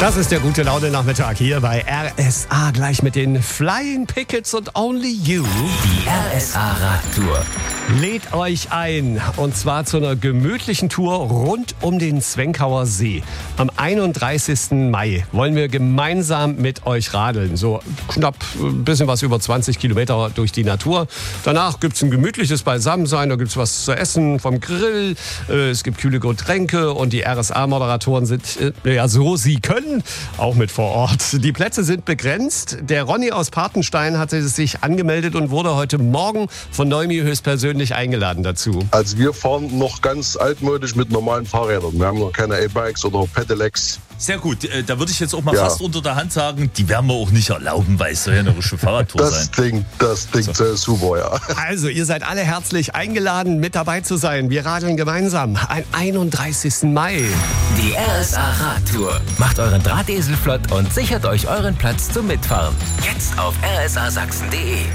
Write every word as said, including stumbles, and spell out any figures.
Das ist der gute Laune-Nachmittag hier bei R S A, gleich mit den Flying Pickets und Only You. Die R S A Radtour Lädt euch ein, und zwar zu einer gemütlichen Tour rund um den Zwenkauer See. Am einunddreißigsten Mai wollen wir gemeinsam mit euch radeln. So knapp ein bisschen was über zwanzig Kilometer durch die Natur. Danach gibt es ein gemütliches Beisammensein, da gibt es was zu essen vom Grill. Es gibt kühle Getränke und die R S A-Moderatoren sind, ja so sie können, auch mit vor Ort. Die Plätze sind begrenzt. Der Ronny aus Patenstein hatte sich angemeldet und wurde heute Morgen von Neumi höchstpersönlich eingeladen dazu. Also wir fahren noch ganz altmodisch mit normalen Fahrrädern. Wir haben noch keine E-Bikes oder Pedelecs. Sehr gut, da würde ich jetzt auch mal Ja. fast unter der Hand sagen, die werden wir auch nicht erlauben, weil es soll ja eine richtige Fahrradtour Das sein. Ding, das Ding so. super, ja. Also, ihr seid alle herzlich eingeladen, mit dabei zu sein. Wir radeln gemeinsam am einunddreißigsten Mai. Die R S A Radtour. Macht euren Drahtesel flott und sichert euch euren Platz zum Mitfahren. Jetzt auf r s a sachsen punkt d e.